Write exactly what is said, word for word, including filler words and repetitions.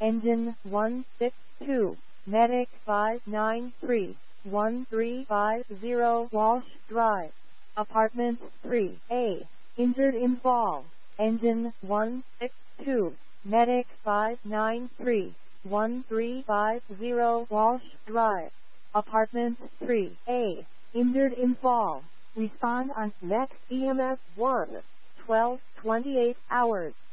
Engine one six two, Medic five nine three, one three five zero Walsh Drive, Apartment three A, injured involved. Engine one six two, Medic five nine three, one three five zero Walsh Drive, Apartment three A, injured involved. Respond on next E M S one, twelve twenty-eight hours.